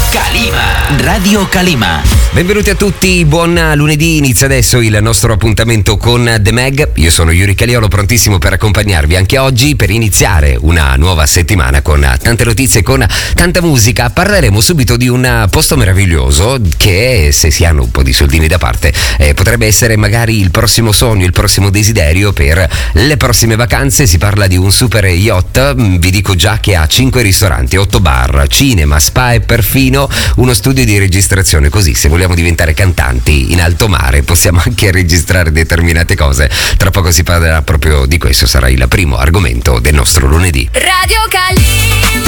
Kalima, Radio Kalima. Benvenuti a tutti, buon lunedì, inizia adesso il nostro appuntamento con The Mag. Io sono Yuri Caliolo, prontissimo per accompagnarvi anche oggi per iniziare una nuova settimana con tante notizie, con tanta musica. Parleremo subito di un posto meraviglioso che, se si hanno un po' di soldini da parte, potrebbe essere magari il prossimo sogno, il prossimo desiderio per le prossime vacanze. Si parla di un super yacht, vi dico già che ha 5 ristoranti, 8 bar, cinema, spa e perfino uno studio di registrazione, così se vogliamo diventare cantanti in alto mare possiamo anche registrare determinate cose. Tra poco si parlerà proprio di questo, sarà il primo argomento del nostro lunedì. Radio Kalima.